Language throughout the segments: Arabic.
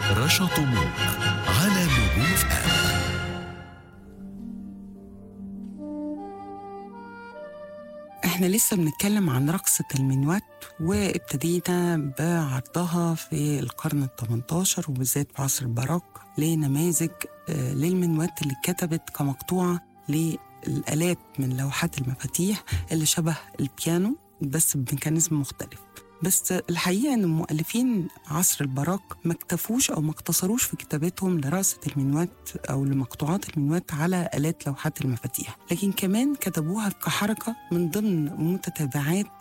رشا طموح على نجوم FM. احنا لسه بنتكلم عن رقصة المنوات، وابتدينا بعرضها في القرن ال18 وبالذات في عصر الباروك لنماذج للمنوات اللي اتكتبت كمقطوعة للآلات من لوحات المفاتيح اللي شبه البيانو بس بميكانيزم مختلف. بس الحقيقة أن مؤلفين عصر الباروك ما اكتفوش أو ما اقتصروش في كتابتهم لرقصة المنوات أو لمقطوعات المنوات على آلات لوحات المفاتيح، لكن كمان كتبوها كحركة من ضمن متتابعات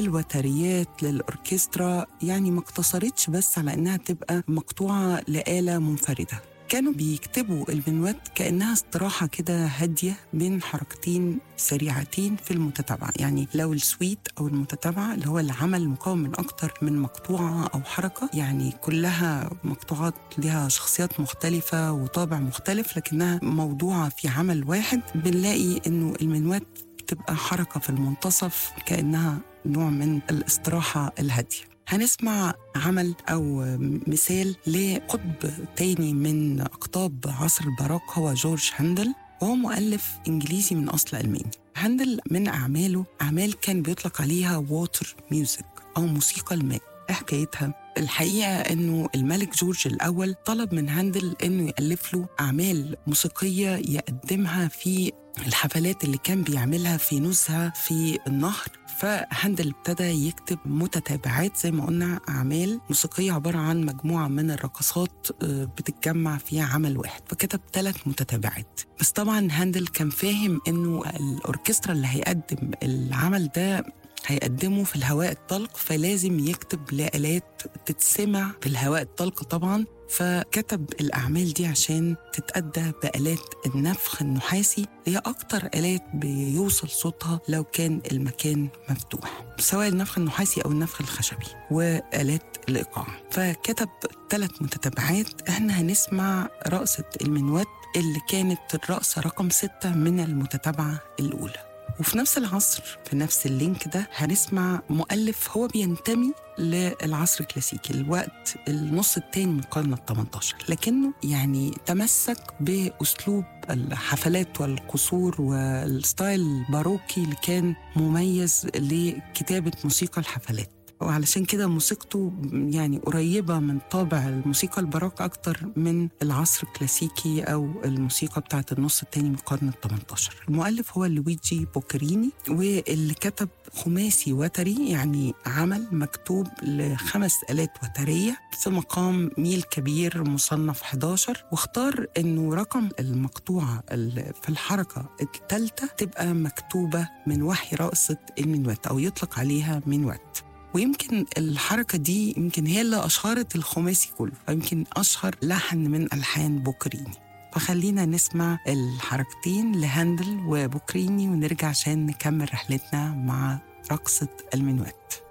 للوتريات للأوركسترا، يعني ما اقتصرتش بس على أنها تبقى مقطوعة لآلة منفردة. كانوا بيكتبوا المنوات كأنها استراحة كده هادية بين حركتين سريعتين في المتتابعة. يعني لو السويت أو المتتابعة اللي هو العمل مكون من أكتر من مقطوعة أو حركة، يعني كلها مقطوعات لها شخصيات مختلفة وطابع مختلف لكنها موضوعة في عمل واحد، بنلاقي إنه المنوات بتبقى حركة في المنتصف كأنها نوع من الاستراحة الهادية. هنسمع عمل أو مثال لقطب تاني من أقطاب عصر الباروك، هو جورج هاندل، وهو مؤلف إنجليزي من أصل ألماني. هاندل من أعماله أعمال كان بيطلق عليها ووتر ميوزك أو موسيقى الماء. حكايتها الحقيقة أنه الملك جورج الأول طلب من هاندل أنه يألف له أعمال موسيقية يقدمها في الحفلات اللي كان بيعملها في نزهة في النهر. فهاندل ابتدى يكتب متتابعات زي ما قلنا، أعمال موسيقية عبارة عن مجموعة من الرقصات بتتجمع في عمل واحد، فكتب 3 متتابعات. بس طبعا هاندل كان فاهم أنه الأوركسترا اللي هيقدم العمل ده هيقدمه في الهواء الطلق، فلازم يكتب لآلات تتسمع في الهواء الطلق طبعا. فكتب الأعمال دي عشان تتأدى بآلات النفخ النحاسي، هي أكتر آلات بيوصل صوتها لو كان المكان مفتوح، سواء النفخ النحاسي أو النفخ الخشبي، وآلات الإيقاع. فكتب 3 متتابعات. احنا هنسمع رقصة المنوات اللي كانت الرقصة رقم 6 من المتتابعة الأولى. وفي نفس العصر في نفس اللينك ده هنسمع مؤلف هو بينتمي للعصر الكلاسيكي، الوقت النص الثاني من القرن ال18، لكنه يعني تمسك بأسلوب الحفلات والقصور والستايل الباروكي اللي كان مميز لكتابة موسيقى الحفلات. وعلشان كده موسيقته يعني قريبة من طابع الموسيقى الباروك أكتر من العصر الكلاسيكي أو الموسيقى بتاعة النص الثاني من القرن ال18. المؤلف هو لويجي بوكريني، واللي كتب خماسي وتري، يعني عمل مكتوب ل5 آلات وترية في مقام ميل كبير مصنف 11، واختار إنه رقم المقطوعة في الحركة الثالثة تبقى مكتوبة من وحي رقصة المنوات أو يطلق عليها منوات. ويمكن الحركة دي يمكن هي اللي أشهرت الخماسي كله، ويمكن أشهر لحن من ألحان بوكريني. فخلينا نسمع الحركتين لهاندل وبوكريني ونرجع عشان نكمل رحلتنا مع رقصة المنوات.